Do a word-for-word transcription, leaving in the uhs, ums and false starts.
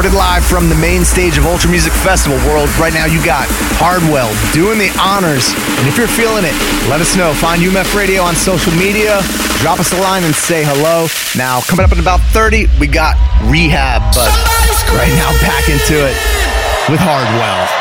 Recorded live from the main stage of Ultra Music Festival World. Right now you got Hardwell doing the honors. And if you're feeling it, let us know. Find U M F Radio on social media. Drop us a line and say hello. Now, coming up in about thirty, we got Rehab. But right now, back into it with Hardwell.